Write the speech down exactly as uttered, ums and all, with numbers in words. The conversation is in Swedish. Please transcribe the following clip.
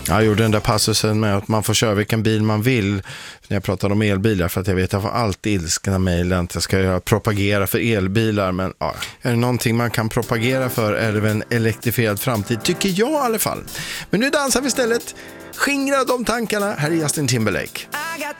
Jag gjorde den där passusen med att man får köra vilken bil man vill när jag pratade om elbilar, för att jag vet att jag får alltid ilskna mejlen att jag ska göra propagera för elbilar, men ja, är det någonting man kan propagera för är det väl en elektrifierad framtid, tycker jag i alla fall. Men nu dansar vi istället. Skingra de tankarna. Här är Justin Timberlake.